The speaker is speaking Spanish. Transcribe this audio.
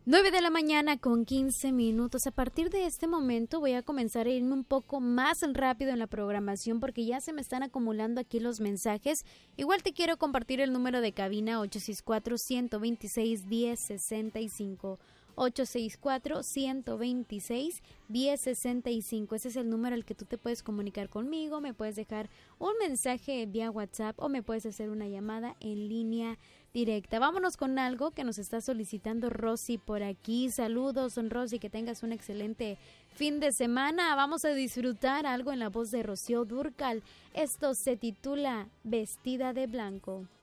9 de la mañana con 15 minutos. A partir de este momento voy a comenzar a irme un poco más rápido en la programación porque ya se me están acumulando aquí los mensajes. Igual te quiero compartir el número de cabina 864-126-1065. 864-126-1065. Ese es el número al que tú te puedes comunicar conmigo. Me puedes dejar un mensaje vía WhatsApp o me puedes hacer una llamada en línea directa. Vámonos con algo que nos está solicitando Rosy por aquí. Saludos, Rosy, que tengas un excelente fin de semana. Vamos a disfrutar algo en la voz de Rocío Dúrcal. Esto se titula Vestida de Blanco.